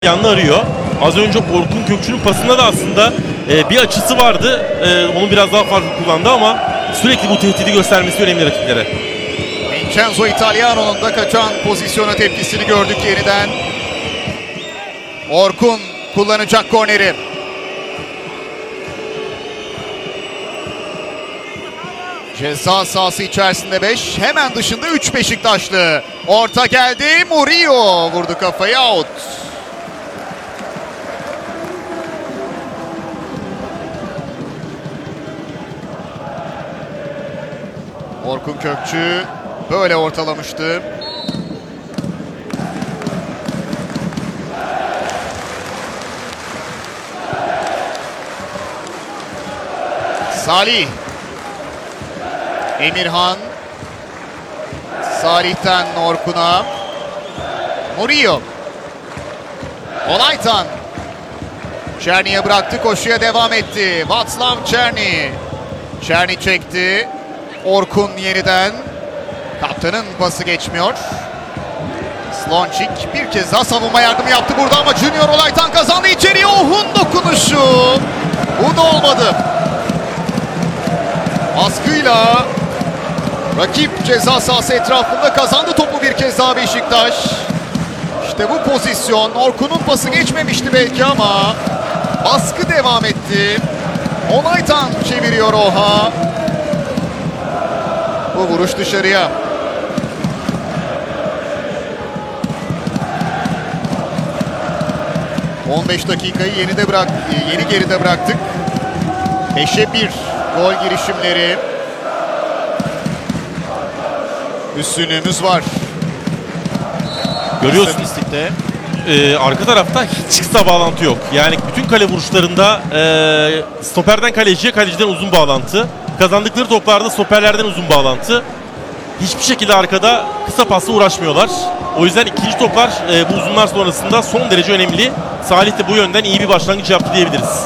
yanını arıyor. Az önce Orkun Kökçü'nün pasında da aslında bir açısı vardı. Onu biraz daha farklı kullandı ama sürekli bu tehdidi göstermesi önemli rakiplere. Vincenzo Italiano'nun da kaçan pozisyona tepkisini gördük yeniden. Orkun kullanacak korneri. Ceza sahası içerisinde 5. Hemen dışında 3 Beşiktaşlı. Orta geldi. Murillo vurdu kafayı, out. Orkun Kökçü böyle ortalamıştı. Salih. Emirhan. Salih'ten Orkun'a. Murillo. Olaytan. Czerny'e bıraktı, koşuya devam etti. Václav Czerny. Czerny çekti. Orkun yeniden. Kaptanın pası geçmiyor. Slončík bir kez daha savunma yardımı yaptı burada ama Junior Olaytan kazandı içeriye. Ohun dokunuşu. Bu da olmadı. Baskıyla rakip ceza sahası etrafında kazandı topu bir kez daha Beşiktaş. İşte bu pozisyon. Orkun'un pası geçmemişti belki ama baskı devam etti. Olaytan çeviriyor Oha. Bu vuruş dışarıya. ...15 dakikayı yeni geride bıraktık. 5'e 1 gol girişimleri. Üstünlüğümüz var. Görüyorsun arka tarafta hiç kısa bağlantı yok. Yani bütün kale vuruşlarında stoperden kaleciye, kaleciden uzun bağlantı. Kazandıkları toplarda stoperlerden uzun bağlantı. Hiçbir şekilde arkada kısa pasla uğraşmıyorlar. O yüzden ikinci toplar bu uzunlar sonrasında son derece önemli. Salih de bu yönden iyi bir başlangıç yaptı diyebiliriz.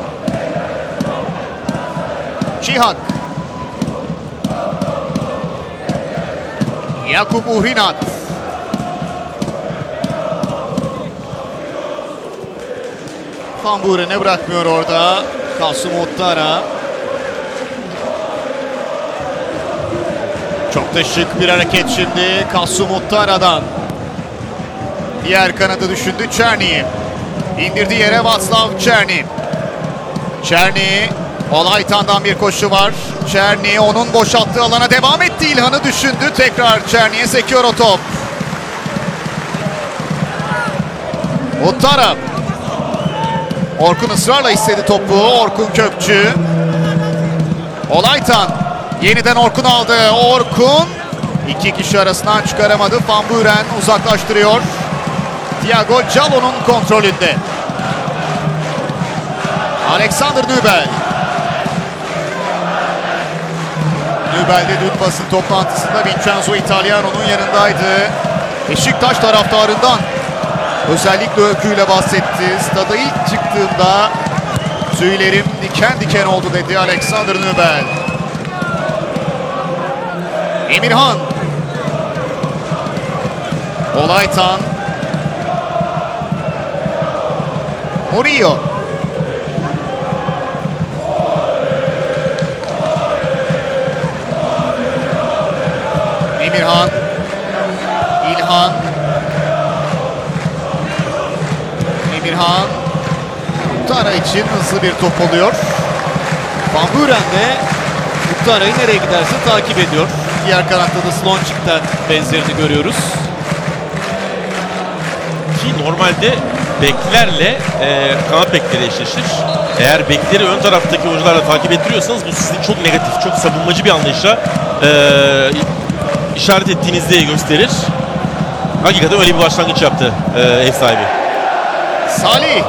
Cihak. Jakub Uhrinat. Van Buren'e bırakmıyor orada. Kasım Ottara. Çok da şık bir hareket şimdi Kasım Ottara'dan. Diğer kanadı düşündü Czerny. İndirdi yere Václav Czerny. Czerny. Olaytan'dan bir koşu var. Czerny onun boşalttığı alana devam etti. İlhan'ı düşündü. Tekrar Czerny'e sekiyor o top. Ottara. Orkun ısrarla istedi topu. Orkun Kökçü. Olaytan. Yeniden Orkun aldı. Orkun. İki kişi arasından çıkaramadı. Van Buren uzaklaştırıyor. Thiago Callo'nun kontrolünde. Alexander Nübel. Nübel de dün basın toplantısında Vincenzo Italiano'nun yanındaydı. Beşiktaş taraftarından özellikle öyküyle bahsetti. Stada ilk çıktığımda tüylerim diken diken oldu dedi Alexander Nübel. Emirhan. Olaytan. Murillo. Emirhan. İlhan. Emirhan. Ottara için hızlı bir top oluyor. Van Buren de Ottara'yı nereye giderse takip ediyor. Diğer kanatta da Slončík'ten benzerini görüyoruz. Ki normalde beklerle kanat bekleri eşleşir. Eğer bekleri ön taraftaki oyuncularla takip ettiriyorsanız bu sizin çok negatif, çok savunmacı bir anlayışa işaret ettiğinizi de gösterir. Hakikaten öyle bir başlangıç yaptı ev sahibi. Salih.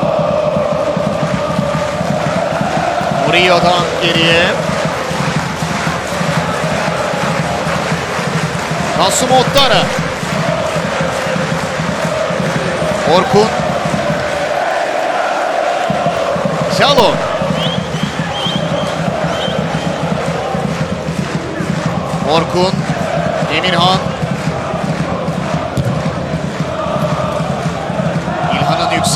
Murillo'dan geriye. Kasım Ottara. Orkun. Callo. Orkun. Emirhan.